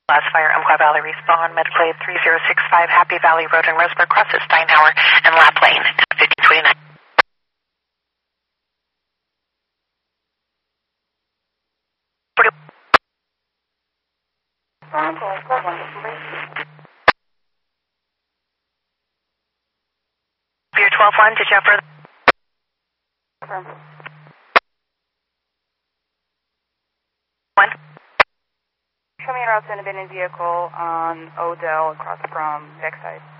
Last fire, Umpqua Valley, respond, Mediclade 3065, Happy Valley Road in Roseburg, crosses Steinhauer and Lap Lane, 1529. Pier 12-1, did you have further? One. Show me a route to an abandoned vehicle on Odell across from Beckside.